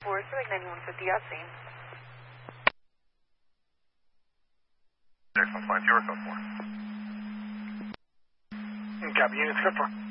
Select 9150 out scene. Excellent, flight 0 code 4. Copy, units code 4.